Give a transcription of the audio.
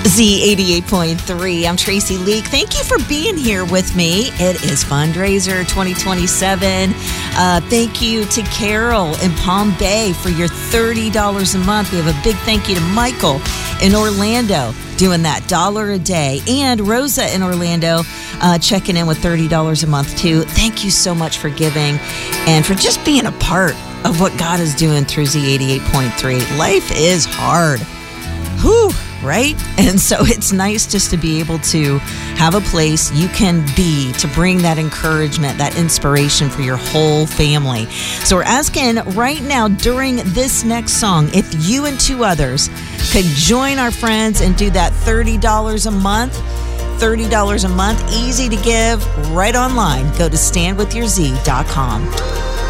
Z88.3. I'm Tracy Leak. Thank you for being here with me. It is Fundraiser 2027. Thank you to Carol in Palm Bay for your $30 a month. We have a big thank you to Michael in Orlando doing that $1 a day. And Rosa in Orlando checking in with $30 a month too. Thank you so much for giving and for just being a part of what God is doing through Z88.3. Life is hard. Whew. Right? And so it's nice just to be able to have a place you can be to bring that encouragement, that inspiration for your whole family. So we're asking right now during this next song, if you and 2 others could join our friends and do that $30 a month. $30 a month, easy to give, right online. Go to standwithyourz.com.